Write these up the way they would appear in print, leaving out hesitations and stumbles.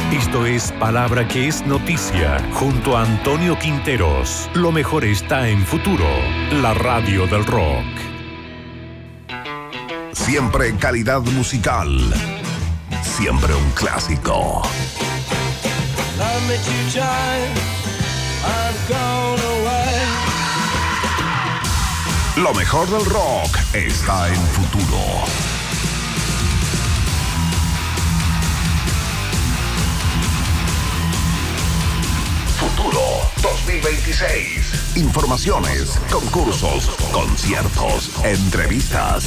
Esto es Palabra que es Noticia, junto a Antonio Quinteros. Lo mejor está en Futuro, la radio del rock. Siempre calidad musical. Siempre un clásico. Lo mejor del rock está en Futuro. Futuro 2026. Informaciones, concursos, conciertos, entrevistas.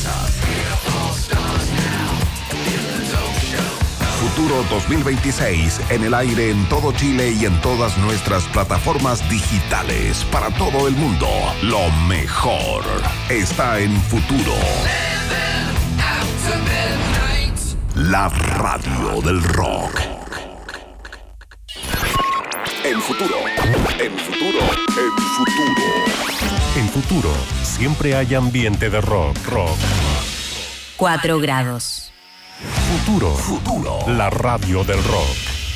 Futuro 2026 en el aire en todo Chile y en todas nuestras plataformas digitales para todo el mundo. Lo mejor está en Futuro. La radio del rock. En Futuro, en Futuro, en Futuro. En Futuro, siempre hay ambiente de rock. 4 grados. Futuro, la radio del rock.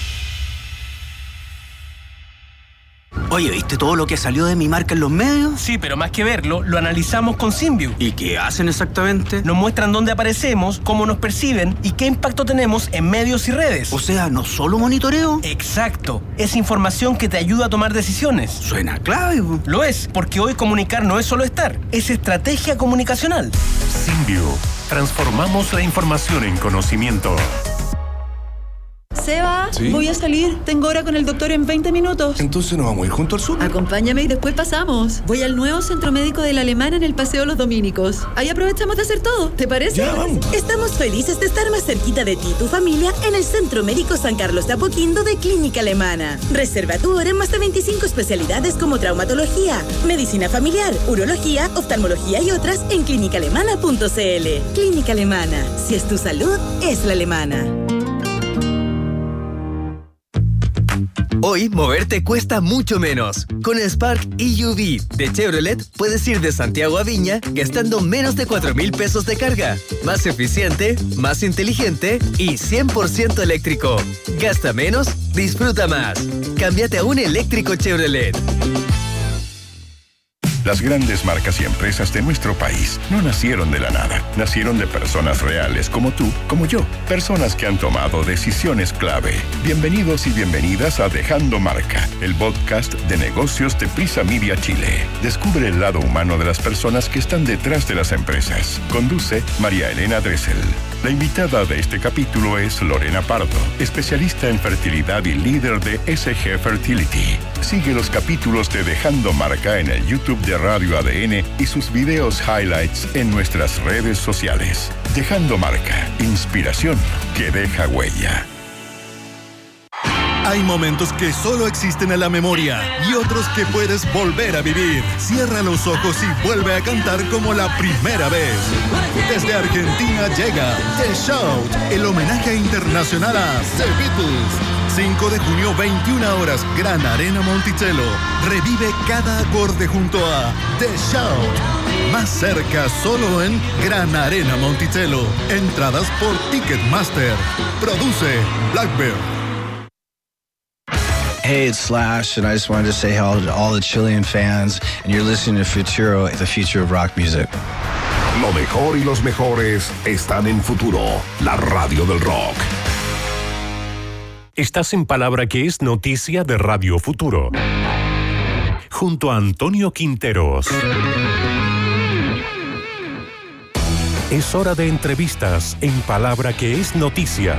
Oye, ¿viste todo lo que salió de mi marca en los medios? Sí, pero más que verlo, lo analizamos con Symbiu. ¿Y qué hacen exactamente? Nos muestran dónde aparecemos, cómo nos perciben y qué impacto tenemos en medios y redes. O sea, ¿no solo monitoreo? Exacto. Es información que te ayuda a tomar decisiones. Suena clave. Lo es, porque hoy comunicar no es solo estar, es estrategia comunicacional. Symbiu. Transformamos la información en conocimiento. Seba, ¿Sí? Voy a salir. Tengo hora con el doctor en 20 minutos. Entonces nos vamos a ir junto al súper. Acompáñame y después pasamos. Voy al nuevo centro médico de la Alemana en el Paseo Los Dominicos. Ahí aprovechamos de hacer todo. ¿Te parece? Ya, vamos. Estamos felices de estar más cerquita de ti y tu familia en el Centro Médico San Carlos de Apoquindo de Clínica Alemana. Reserva tu hora en más de 25 especialidades como traumatología, medicina familiar, urología, oftalmología y otras en clínicaalemana.cl. Clínica Alemana. Si es tu salud, es la alemana. Hoy, moverte cuesta mucho menos. Con el Spark EUV de Chevrolet, puedes ir de Santiago a Viña gastando menos de 4,000 pesos de carga. Más eficiente, más inteligente y 100% eléctrico. Gasta menos, disfruta más. Cámbiate a un eléctrico Chevrolet. Las grandes marcas y empresas de nuestro país no nacieron de la nada. Nacieron de personas reales como tú, como yo. Personas que han tomado decisiones clave. Bienvenidos y bienvenidas a Dejando Marca, el podcast de negocios de Prisa Media Chile. Descubre el lado humano de las personas que están detrás de las empresas. Conduce María Elena Dressel. La invitada de este capítulo es Lorena Pardo, especialista en fertilidad y líder de SG Fertility. Sigue los capítulos de Dejando Marca en el YouTube de Radio ADN y sus videos highlights en nuestras redes sociales. Dejando Marca, inspiración que deja huella. Hay momentos que solo existen en la memoria y otros que puedes volver a vivir. Cierra los ojos y vuelve a cantar como la primera vez. Desde Argentina llega The Shout, el homenaje internacional a The Beatles. 5 de junio, 21 horas, Gran Arena Monticello. Revive cada acorde junto a The Shout. Más cerca, solo en Gran Arena Monticello. Entradas por Ticketmaster. Produce Blackbird. Hey, it's Slash, and I just wanted to say hello to all the Chilean fans, and you're listening to Futuro, the future of rock music. Lo mejor y los mejores están en Futuro, la radio del rock. Estás en Palabra que es Noticia de Radio Futuro, junto a Antonio Quinteros. Es hora de entrevistas en Palabra que es Noticia.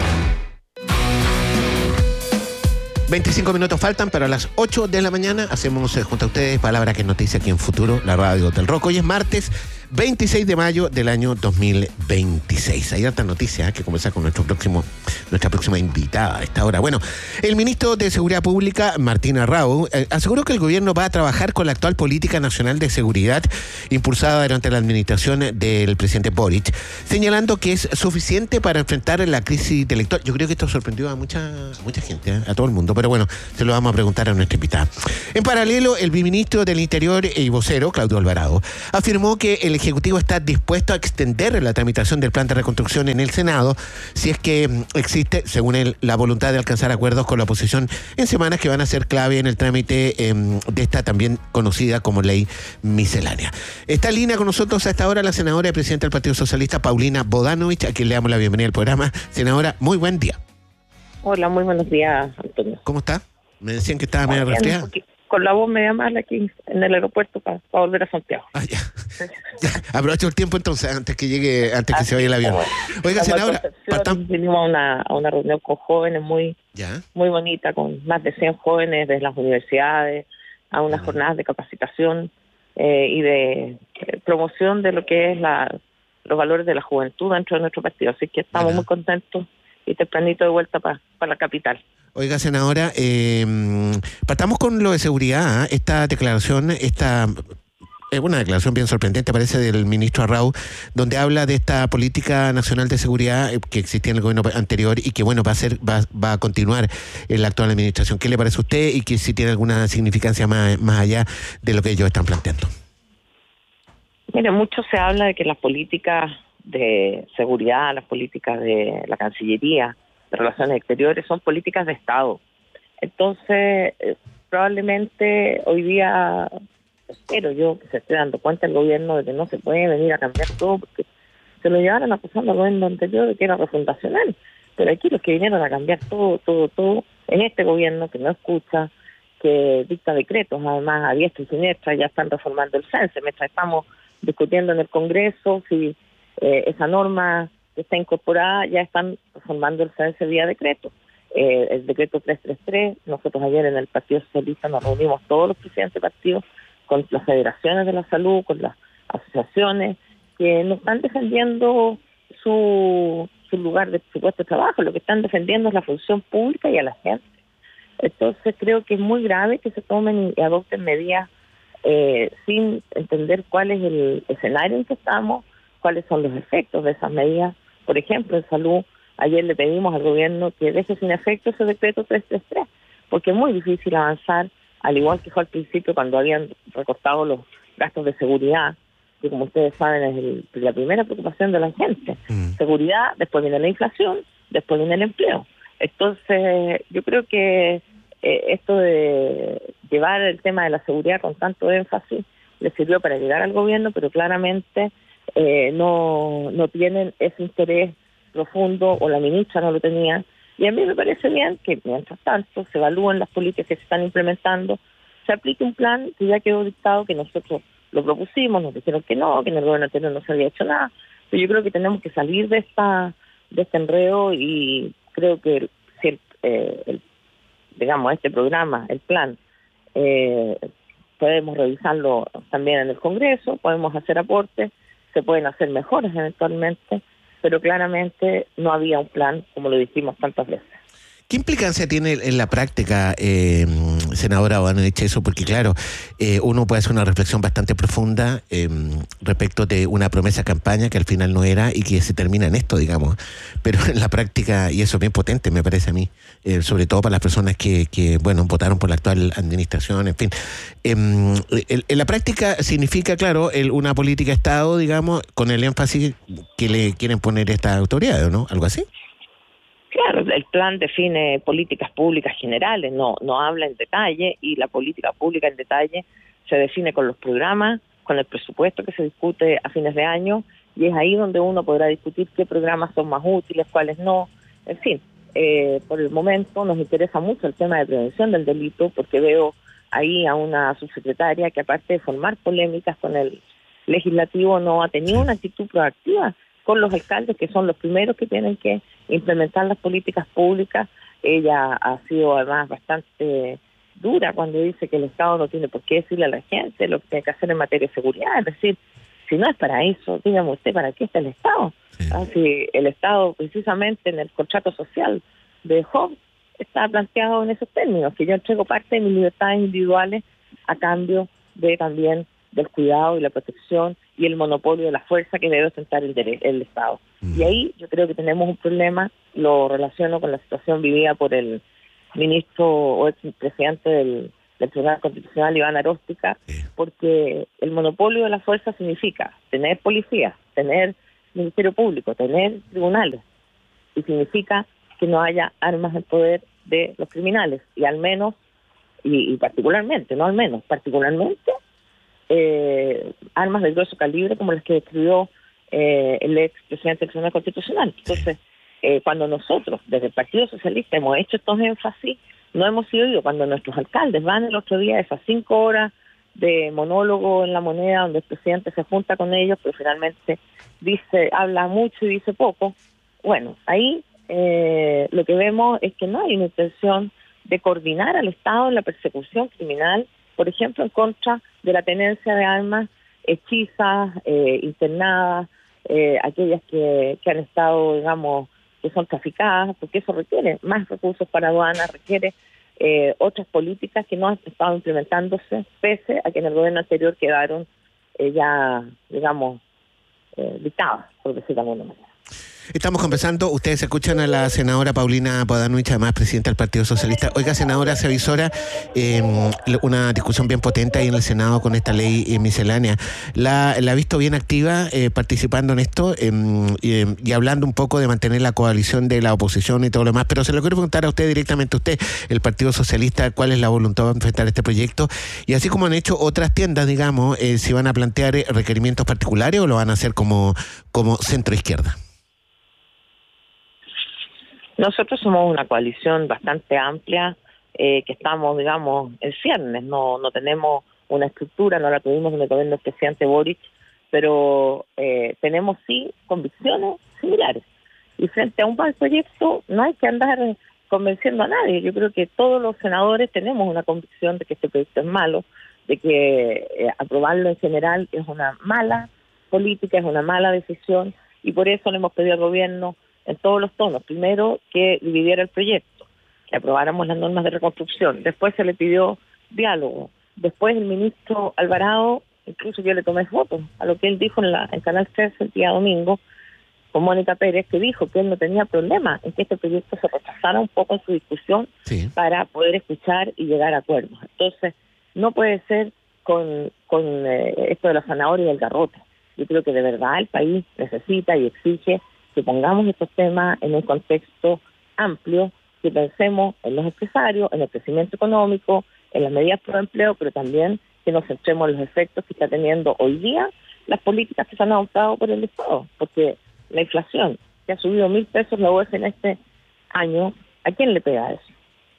25 minutos faltan para las 8 de la mañana. Hacemos junto a ustedes Palabra que es Noticia aquí en Futuro, la radio del rock. Hoy es martes 26 de mayo del año 2026. Hay harta noticia que conversar con nuestra próxima invitada a esta hora. Bueno, el ministro de Seguridad Pública, Martín Arrau, aseguró que el gobierno va a trabajar con la actual política nacional de seguridad impulsada durante la administración del presidente Boric, señalando que es suficiente para enfrentar la crisis intelectual. Yo creo que esto sorprendió a mucha gente, a todo el mundo, pero bueno, se lo vamos a preguntar a nuestra invitada. En paralelo, el ministro del Interior y vocero, Claudio Alvarado, afirmó que el Ejecutivo está dispuesto a extender la tramitación del plan de reconstrucción en el Senado si es que existe, según él, la voluntad de alcanzar acuerdos con la oposición en semanas que van a ser clave en el trámite de esta también conocida como ley miscelánea. Está en línea con nosotros a esta hora la senadora y presidenta del Partido Socialista, Paulina Bodanovich, a quien le damos la bienvenida al programa. Senadora, muy buen día. Hola, muy buenos días, Antonio. ¿Cómo está? Me decían que estaba medio resfriada. Con la voz media mala aquí en el aeropuerto para volver a Santiago. Ya. Aprovecho el tiempo entonces antes que se vaya el avión. Oiga, senadora, vinimos a una reunión con jóvenes muy bonita, con más de 100 jóvenes de las universidades, a unas jornadas de capacitación y de promoción de lo que es los valores de la juventud dentro de nuestro partido. Así que estamos muy contentos y tempranito de vuelta para la capital. Oiga, senadora, partamos con lo de seguridad. Esta declaración, es una declaración bien sorprendente, parece, del ministro Arrau, donde habla de esta política nacional de seguridad que existía en el gobierno anterior y que, bueno, va a continuar en la actual administración. ¿Qué le parece a usted y que si tiene alguna significancia más allá de lo que ellos están planteando? Mire, mucho se habla de que las políticas de seguridad, las políticas de la Cancillería, de Relaciones Exteriores, son políticas de Estado. Entonces, probablemente hoy día, espero yo que se esté dando cuenta el gobierno de que no se puede venir a cambiar todo, porque se lo llevaron acusando al gobierno anterior de que era refundacional. Pero aquí los que vinieron a cambiar todo, en este gobierno que no escucha, que dicta decretos, además a diestra y siniestra, ya están reformando el CENSE, mientras estamos discutiendo en el Congreso si esa norma que está incorporada, ya están reformando el CENSE vía decreto. El decreto 333, nosotros ayer en el Partido Socialista nos reunimos todos los presidentes de partidos con las federaciones de la salud, con las asociaciones que no están defendiendo su lugar de su puesto de trabajo, lo que están defendiendo es la función pública y a la gente. Entonces creo que es muy grave que se tomen y adopten medidas sin entender cuál es el escenario en que estamos, cuáles son los efectos de esas medidas. Por ejemplo, en salud, ayer le pedimos al gobierno que deje sin efecto ese decreto 333, porque es muy difícil avanzar, al igual que fue al principio cuando habían recortado los gastos de seguridad, que como ustedes saben es la primera preocupación de la gente. Seguridad, después viene la inflación, después viene el empleo. Entonces, yo creo que esto de llevar el tema de la seguridad con tanto énfasis le sirvió para llegar al gobierno, pero claramente no tienen ese interés profundo, o la ministra no lo tenía, y a mí me parece bien que mientras tanto se evalúen las políticas que se están implementando, se aplique un plan que ya quedó dictado, que nosotros lo propusimos, nos dijeron que no, que en el gobierno anterior no se había hecho nada, pero yo creo que tenemos que salir de este enredo, y creo que si digamos este programa, el plan, podemos revisarlo también en el Congreso, podemos hacer aportes, se pueden hacer mejoras eventualmente, pero claramente no había un plan, como lo dijimos tantas veces. ¿Qué implicancia tiene en la práctica, senadora Bodanovich, eso? Porque claro, uno puede hacer una reflexión bastante profunda respecto de una promesa campaña que al final no era y que se termina en esto, digamos. Pero en la práctica, y eso es bien potente, me parece a mí, sobre todo para las personas que votaron por la actual administración, en fin. En la práctica significa, claro, una política de Estado, digamos, con el énfasis que le quieren poner estas autoridades, ¿no? ¿Algo así? Claro, el plan define políticas públicas generales, no habla en detalle, y la política pública en detalle se define con los programas, con el presupuesto que se discute a fines de año, y es ahí donde uno podrá discutir qué programas son más útiles, cuáles no. En fin, por el momento nos interesa mucho el tema de prevención del delito, porque veo ahí a una subsecretaria que, aparte de formar polémicas con el legislativo, no ha tenido una actitud proactiva con los alcaldes, que son los primeros que tienen que implementar las políticas públicas. Ella ha sido además bastante dura cuando dice que el Estado no tiene por qué decirle a la gente lo que tiene que hacer en materia de seguridad. Es decir, si no es para eso, dígame usted, ¿para qué está el Estado? Si el Estado, precisamente en el contrato social de Job, está planteado en esos términos, que yo entrego parte de mis libertades individuales a cambio de también del cuidado y la protección y el monopolio de la fuerza que debe ostentar el Estado. Y ahí yo creo que tenemos un problema, lo relaciono con la situación vivida por el ministro o expresidente del del Tribunal Constitucional, Iván Aróstica, porque el monopolio de la fuerza significa tener policía, tener Ministerio Público, tener tribunales, y significa que no haya armas en poder de los criminales, y al menos, y particularmente, no al menos, particularmente, armas de grueso calibre como las que describió el ex presidente del Tribunal Constitucional. Entonces, cuando nosotros, desde el Partido Socialista, hemos hecho estos énfasis, no hemos sido oídos. Cuando nuestros alcaldes van el otro día, esas 5 horas de monólogo en La Moneda, donde el presidente se junta con ellos, pero finalmente habla mucho y dice poco, bueno, ahí lo que vemos es que no hay una intención de coordinar al Estado en la persecución criminal, por ejemplo, en contra de la tenencia de armas hechizas, internadas, aquellas que han estado, digamos, que son traficadas, porque eso requiere más recursos para aduanas, requiere otras políticas que no han estado implementándose, pese a que en el gobierno anterior quedaron ya, digamos, dictadas, por decirlo de alguna manera. Estamos conversando, ustedes escuchan a la senadora Paulina Bodanovich, además presidenta del Partido Socialista. Oiga, senadora, se avisora una discusión bien potente ahí en el Senado con esta ley miscelánea. ¿La ha visto bien activa participando en esto y hablando un poco de mantener la coalición de la oposición y todo lo demás? Pero se lo quiero preguntar a usted directamente, el Partido Socialista, ¿cuál es la voluntad de enfrentar este proyecto? Y así como han hecho otras tiendas, digamos, si van a plantear requerimientos particulares o lo van a hacer como centro izquierda. Nosotros somos una coalición bastante amplia, que estamos, digamos, en ciernes, no tenemos una estructura, no la tuvimos en el gobierno del presidente Boric, pero tenemos sí convicciones similares. Y frente a un mal proyecto no hay que andar convenciendo a nadie. Yo creo que todos los senadores tenemos una convicción de que este proyecto es malo, de que aprobarlo en general es una mala política, es una mala decisión, y por eso le hemos pedido al gobierno en todos los tonos. Primero, que dividiera el proyecto, que aprobáramos las normas de reconstrucción. Después se le pidió diálogo. Después el ministro Alvarado, incluso yo le tomé fotos a lo que él dijo en Canal 13 el día domingo, con Mónica Pérez, que dijo que él no tenía problema en que este proyecto se retrasara un poco en su discusión para poder escuchar y llegar a acuerdos. Entonces, no puede ser con esto de la zanahoria y el garrote. Yo creo que de verdad el país necesita y exige que pongamos estos temas en un contexto amplio, que pensemos en los empresarios, en el crecimiento económico, en las medidas pro empleo, pero también que nos centremos en los efectos que está teniendo hoy día las políticas que se han adoptado por el Estado, porque la inflación, que ha subido 1.000 pesos la UEF en este año, ¿a quién le pega eso?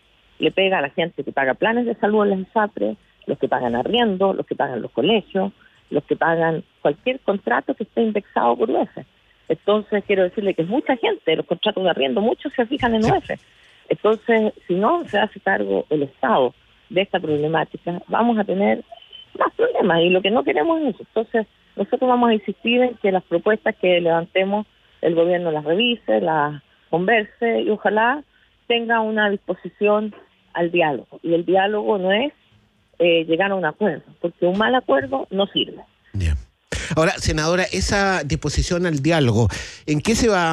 Le pega a la gente que paga planes de salud en las ISAPRE, los que pagan arriendo, los que pagan los colegios, los que pagan cualquier contrato que esté indexado por UEF. Entonces, quiero decirle que es mucha gente, los contratos de arriendo, muchos se fijan en UEF. Entonces, si no se hace cargo el Estado de esta problemática, vamos a tener más problemas, y lo que no queremos es eso. Entonces, nosotros vamos a insistir en que las propuestas que levantemos, el gobierno las revise, las converse, y ojalá tenga una disposición al diálogo. Y el diálogo no es llegar a un acuerdo, porque un mal acuerdo no sirve. Bien. Ahora, senadora, esa disposición al diálogo, ¿en qué se va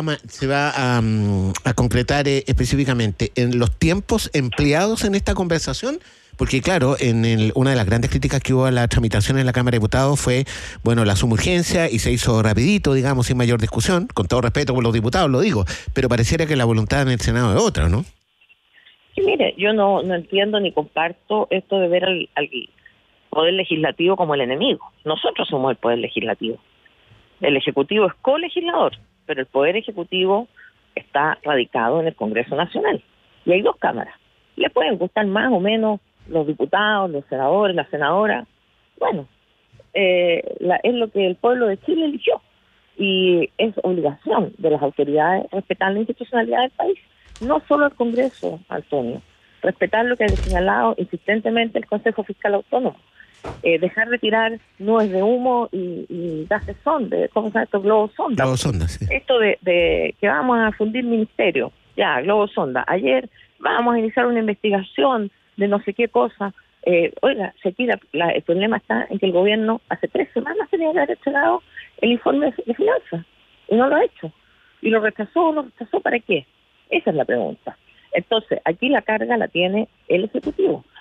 a concretar específicamente? ¿En los tiempos empleados en esta conversación? Porque claro, una de las grandes críticas que hubo a la tramitación en la Cámara de Diputados fue, la suma urgencia, y se hizo rapidito, digamos, sin mayor discusión, con todo respeto por los diputados, lo digo, pero pareciera que la voluntad en el Senado es otra, ¿no? Sí, mire, yo no entiendo ni comparto esto de ver al Poder Legislativo como el enemigo. Nosotros somos el Poder Legislativo. El Ejecutivo es colegislador, pero el Poder Ejecutivo está radicado en el Congreso Nacional. Y hay 2 cámaras. Le pueden gustar más o menos los diputados, los senadores, las senadoras. Bueno, es lo que el pueblo de Chile eligió. Y es obligación de las autoridades respetar la institucionalidad del país. No solo el Congreso, Antonio. Respetar lo que ha señalado insistentemente el Consejo Fiscal Autónomo. Dejar de tirar nubes de humo y gases sonda, ¿cómo se llama esto? Globos sonda. Globos sonda, sí. Esto de que vamos a fundir ministerio, ya, globos sonda. Ayer vamos a iniciar una investigación de no sé qué cosa. Oiga, el problema está en que el gobierno hace 3 semanas tenía que haber entregado el informe de finanzas y no lo ha hecho. Y lo rechazó ¿para qué? Esa es la pregunta. Entonces, aquí la carga la tiene el Ejecutivo.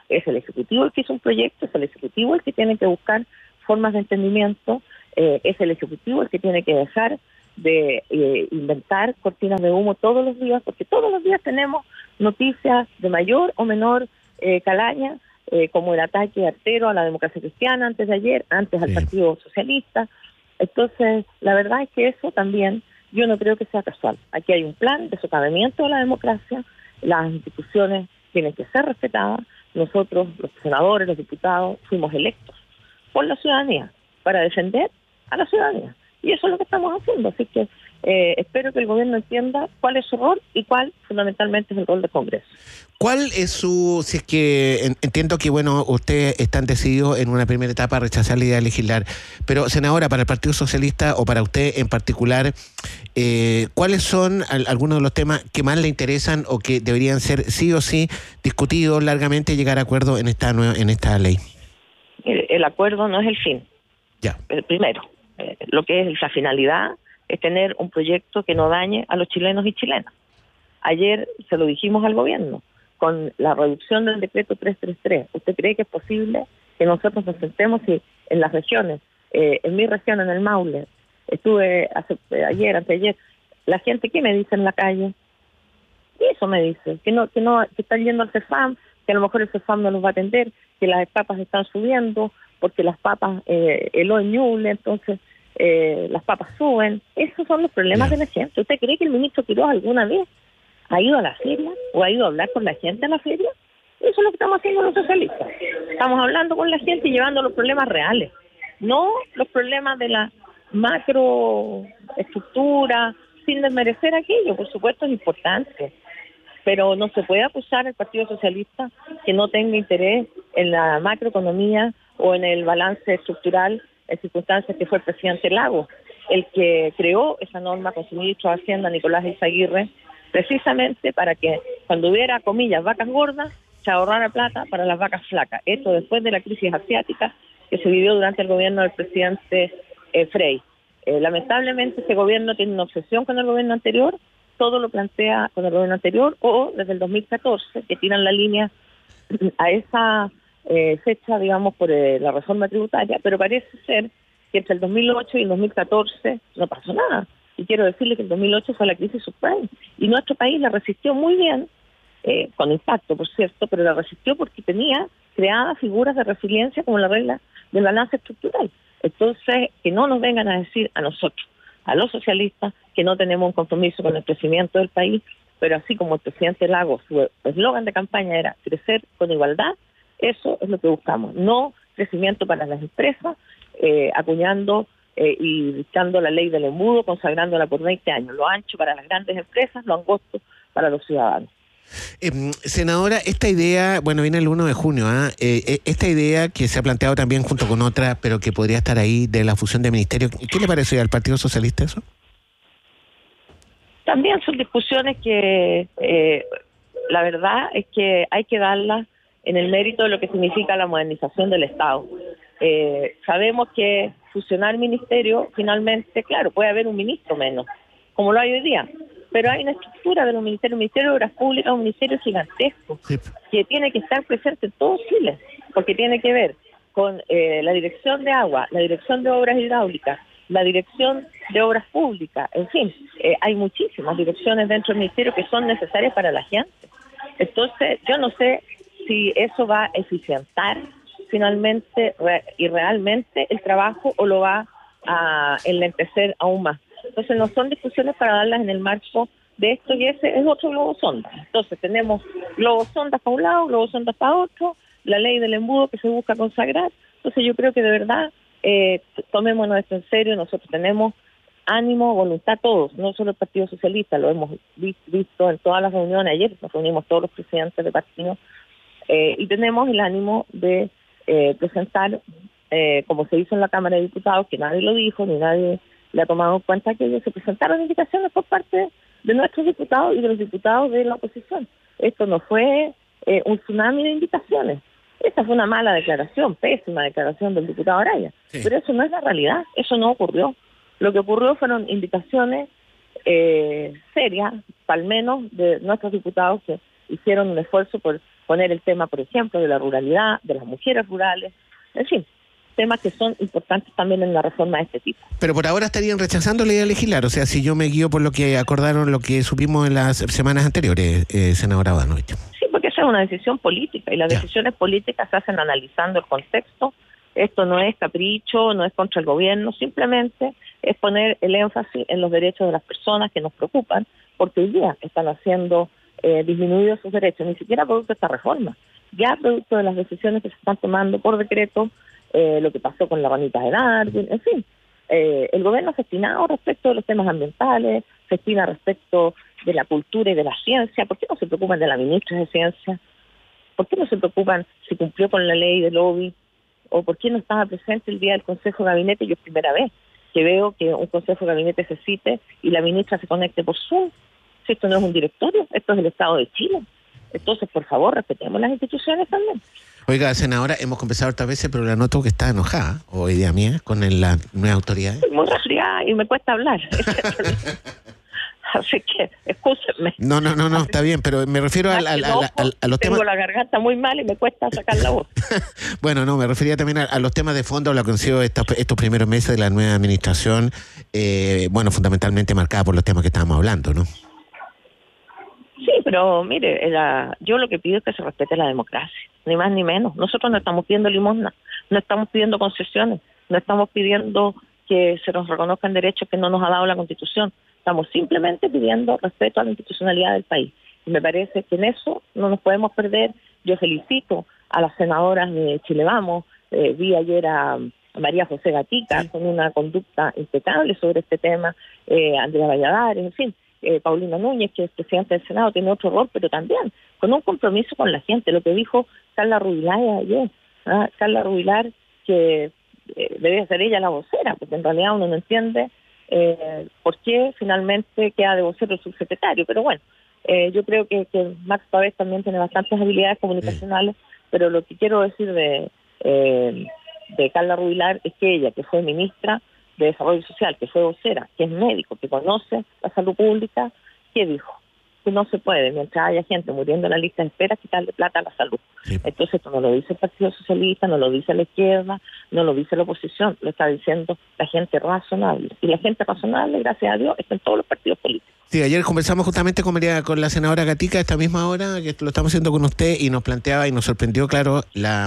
Es el Ejecutivo el que hizo un proyecto, es el Ejecutivo el que tiene que buscar formas de entendimiento, es el Ejecutivo el que tiene que dejar de inventar cortinas de humo todos los días, porque todos los días tenemos noticias de mayor o menor calaña, como el ataque artero a la democracia cristiana antes de ayer, antes al Partido Socialista. Entonces, la verdad es que eso también yo no creo que sea casual. Aquí hay un plan de socavamiento de la democracia, las instituciones tienen que ser respetadas. Nosotros, los senadores, los diputados, fuimos electos por la ciudadanía para defender a la ciudadanía. Y eso es lo que estamos haciendo. Así que espero que el gobierno entienda cuál es su rol y cuál fundamentalmente es el rol del Congreso. ¿Cuál es si es que entiendo que, bueno, ustedes están decididos en una primera etapa a rechazar la idea de legislar, pero senadora, para el Partido Socialista o para usted en particular, ¿cuáles son algunos de los temas que más le interesan o que deberían ser sí o sí discutidos largamente y llegar a acuerdo en esta ley? El acuerdo no es el fin. Ya. Primero, lo que es la finalidad es tener un proyecto que no dañe a los chilenos y chilenas. Ayer se lo dijimos al gobierno, con la reducción del decreto 333. ¿Usted cree que es posible que nosotros nos sentemos y en las regiones, en mi región, en el Maule, estuve anteayer, la gente, ¿qué me dice en la calle? Y eso me dice, que están yendo al CEFAM, que a lo mejor el CEFAM no los va a atender, que las papas están subiendo, porque las papas, el hoy Ñuble, entonces las papas suben. Esos son los problemas de la gente. ¿Usted cree que el ministro Quiroz alguna vez ha ido a la feria o ha ido a hablar con la gente a la feria? Eso es lo que estamos haciendo los socialistas. Estamos hablando con la gente y llevando los problemas reales, no los problemas de la macroestructura, sin desmerecer aquello. Por supuesto es importante, pero no se puede acusar al Partido Socialista que no tenga interés en la macroeconomía o en el balance estructural en circunstancias que fue el presidente Lagos, el que creó esa norma con su ministro de Hacienda, Nicolás Izaguirre, precisamente para que cuando hubiera, comillas, vacas gordas, se ahorrara plata para las vacas flacas. Esto después de la crisis asiática que se vivió durante el gobierno del presidente Frey. Lamentablemente este gobierno tiene una obsesión con el gobierno anterior, todo lo plantea con el gobierno anterior o desde el 2014, que tiran la línea a esa fecha, digamos, por la reforma tributaria, pero parece ser que entre el 2008 y el 2014 no pasó nada. Y quiero decirle que el 2008 fue la crisis subprime y nuestro país la resistió muy bien, con impacto, por cierto, pero la resistió porque tenía creadas figuras de resiliencia como la regla del balance estructural. Entonces, que no nos vengan a decir a nosotros, a los socialistas, que no tenemos un compromiso con el crecimiento del país, pero así como el presidente Lagos, su eslogan de campaña era crecer con igualdad, eso es lo que buscamos, no crecimiento para las empresas, acuñando y dictando la ley del embudo, consagrándola por 20 años, lo ancho para las grandes empresas, lo angosto para los ciudadanos. Senadora, esta idea, bueno, viene el 1 de junio, esta idea que se ha planteado también junto con otra, pero que podría estar ahí, de la fusión de ministerios, ¿qué le parece al Partido Socialista eso? También son discusiones que la verdad es que hay que darlas en el mérito de lo que significa la modernización del Estado. Sabemos que fusionar ministerio, finalmente, claro, puede haber un ministro menos, como lo hay hoy día, pero hay una estructura de los ministerios. El Ministerio de Obras Públicas es un ministerio gigantesco, que tiene que estar presente en todo Chile, porque tiene que ver con la dirección de agua, la dirección de obras hidráulicas, la dirección de obras públicas, en fin, hay muchísimas direcciones dentro del ministerio que son necesarias para la gente. Entonces, yo no sé si eso va a eficientar finalmente y realmente el trabajo o lo va a enlentecer aún más. Entonces no son discusiones para darlas en el marco de esto, y ese es otro globo sonda. Entonces tenemos globos sondas para un lado, globos sondas para otro, la ley del embudo que se busca consagrar. Entonces yo creo que de verdad tomémonos esto en serio. Nosotros tenemos ánimo, voluntad todos, no solo el Partido Socialista, lo hemos visto en todas las reuniones. Ayer nos reunimos todos los presidentes de partidos y tenemos el ánimo de presentar, como se hizo en la Cámara de Diputados, que nadie lo dijo, ni nadie le ha tomado en cuenta, que se presentaron invitaciones por parte de nuestros diputados y de los diputados de la oposición. Esto no fue un tsunami de invitaciones. Esta fue una mala declaración, pésima declaración del diputado Araya. Sí. Pero eso no es la realidad, eso no ocurrió. Lo que ocurrió fueron invitaciones serias, al menos de nuestros diputados que hicieron un esfuerzo por poner el tema, por ejemplo, de la ruralidad, de las mujeres rurales, en fin, temas que son importantes también en la reforma de este tipo. Pero por ahora estarían rechazando la idea de legislar, o sea, si yo me guío por lo que acordaron, lo que supimos en las semanas anteriores, senadora Bodanovich. Sí, porque esa es una decisión política y las decisiones políticas se hacen analizando el contexto. Esto no es capricho, no es contra el gobierno, simplemente es poner el énfasis en los derechos de las personas que nos preocupan, porque hoy día están haciendo disminuidos sus derechos, ni siquiera producto de esta reforma, ya producto de las decisiones que se están tomando por decreto, lo que pasó con la ranita de Darwin, en fin. El gobierno se ha destinado respecto de los temas ambientales, se destina respecto de la cultura y de la ciencia. ¿Por qué no se preocupan de la ministra de Ciencia? ¿Por qué no se preocupan si cumplió con la ley de lobby? ¿O por qué no estaba presente el día del Consejo de Gabinete? Yo es primera vez que veo que un Consejo de Gabinete se cite y la ministra se conecte por Zoom. Si esto no es un directorio, esto es el Estado de Chile. Entonces, por favor, respetemos las instituciones también. Oiga, senadora, hemos conversado otras veces, pero la noto que está enojada, o idea mía, con la nueva autoridad. Estoy muy resfriada y me cuesta hablar. Así que, excúsenme. No, está bien, pero me refiero a los temas... Tengo la garganta muy mal y me cuesta sacar la voz. Bueno, no, me refería también a los temas de fondo, lo que han sido estos primeros meses de la nueva administración, bueno, fundamentalmente marcada por los temas que estábamos hablando, ¿no? Sí, pero mire, yo lo que pido es que se respete la democracia, ni más ni menos. Nosotros no estamos pidiendo limosna, no estamos pidiendo concesiones, no estamos pidiendo que se nos reconozcan derechos que no nos ha dado la Constitución. Estamos simplemente pidiendo respeto a la institucionalidad del país. Y me parece que en eso no nos podemos perder. Yo felicito a las senadoras de Chile Vamos, vi ayer a María José Gatica con una conducta impecable sobre este tema, Andrea Valladares, en fin. Paulina Núñez, que es presidenta del Senado, tiene otro rol, pero también con un compromiso con la gente. Lo que dijo Carla Rubilar ayer, Carla Rubilar, que debe ser ella la vocera, porque en realidad uno no entiende por qué finalmente queda de vocero el subsecretario. Pero bueno, yo creo que Max Pavés también tiene bastantes habilidades comunicacionales, pero lo que quiero decir de Carla Rubilar es que ella, que fue ministra de Desarrollo Social, que fue vocera, que es médico, que conoce la salud pública, ¿qué dijo? Que no se puede, mientras haya gente muriendo en la lista de espera, quitarle plata a la salud. Sí. Entonces esto no lo dice el Partido Socialista, no lo dice la izquierda, no lo dice la oposición, lo está diciendo la gente razonable. Y la gente razonable, gracias a Dios, está en todos los partidos políticos. Sí, ayer conversamos justamente con la senadora Gatica a esta misma hora, que lo estamos haciendo con usted, y nos planteaba y nos sorprendió, claro,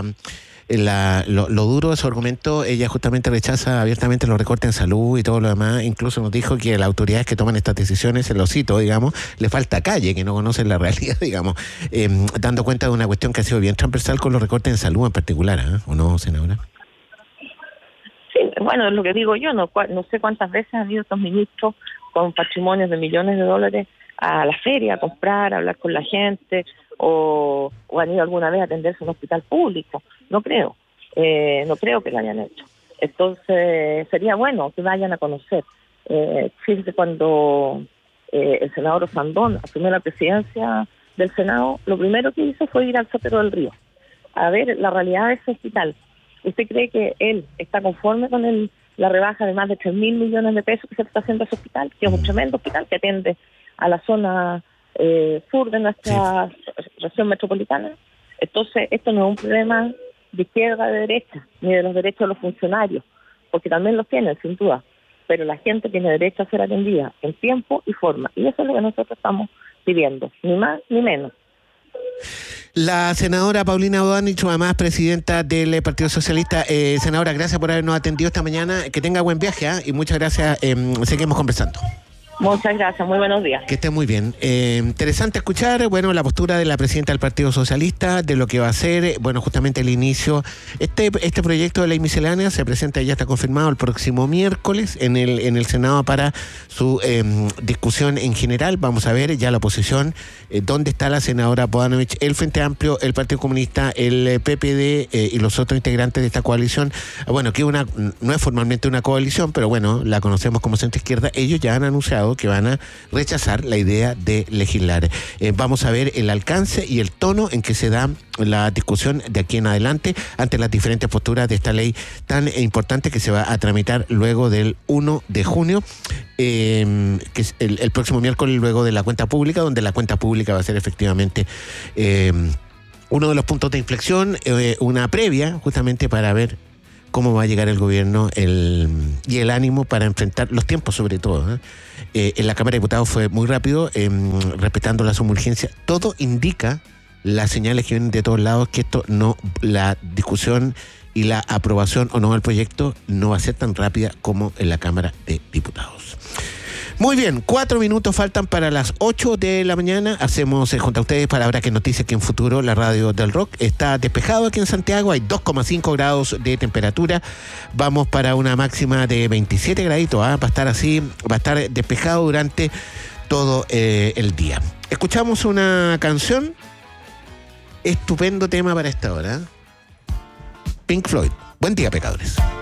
lo duro de su argumento. Ella justamente rechaza abiertamente los recortes en salud y todo lo demás. Incluso nos dijo que las autoridades que toman estas decisiones, se lo cito, digamos, le falta calle, que no conocen la realidad, digamos, dando cuenta de una cuestión que ha sido bien transversal con los recortes en salud en particular, ¿o no, senadora? Sí, bueno, es lo que digo yo, no sé cuántas veces han ido estos ministros con patrimonios de millones de dólares a la feria a comprar, a hablar con la gente, o han ido alguna vez a atenderse a un hospital público. No creo que lo hayan hecho. Entonces sería bueno que vayan a conocer. Fíjense, cuando el senador Osandón asumió la presidencia del Senado, lo primero que hizo fue ir al Sotero del Río a ver la realidad de ese hospital. ¿Usted cree que él está conforme con la rebaja de más de 3.000 millones de pesos que se está haciendo a ese hospital, que es un tremendo hospital que atiende a la zona sur de nuestra región metropolitana? Entonces, esto no es un problema de izquierda, de derecha, ni de los derechos de los funcionarios, porque también los tienen, sin duda, pero la gente tiene derecho a ser atendida en tiempo y forma, y eso es lo que nosotros estamos pidiendo, ni más ni menos. La senadora Paulina Bodanovich, además presidenta del Partido Socialista. Senadora, gracias por habernos atendido esta mañana, que tenga buen viaje, y muchas gracias, seguimos conversando. Muchas gracias, muy buenos días. Que esté muy bien. Interesante escuchar, bueno, la postura de la presidenta del Partido Socialista, de lo que va a ser, bueno, justamente el inicio. Este proyecto de ley miscelánea se presenta, ya está confirmado, el próximo miércoles en el Senado para su discusión en general. Vamos a ver ya la oposición, dónde está la senadora Bodanovich, el Frente Amplio, el Partido Comunista, el PPD y los otros integrantes de esta coalición. Bueno, que no es formalmente una coalición, pero bueno, la conocemos como centro izquierda. Ellos ya han anunciado diputados que van a rechazar la idea de legislar. Vamos a ver el alcance y el tono en que se da la discusión de aquí en adelante ante las diferentes posturas de esta ley tan importante que se va a tramitar luego del 1 de junio, que es el próximo miércoles, luego de la cuenta pública, donde la cuenta pública va a ser efectivamente uno de los puntos de inflexión, una previa justamente para ver cómo va a llegar el gobierno y el ánimo para enfrentar los tiempos, sobre todo. En la Cámara de Diputados fue muy rápido, respetando la suma urgencia. Todo indica, las señales que vienen de todos lados, que la discusión y la aprobación o no del proyecto no va a ser tan rápida como en la Cámara de Diputados. Muy bien, 4 minutos faltan para las 8 de la mañana. Hacemos junto a ustedes Palabra que Noticia aquí en Futuro, la radio del rock. Está despejado aquí en Santiago, hay 2,5 grados de temperatura. Vamos para una máxima de 27 graditos. Va a estar así, va a estar despejado durante todo el día. Escuchamos una canción. Estupendo tema para esta hora. Pink Floyd. Buen día, pecadores.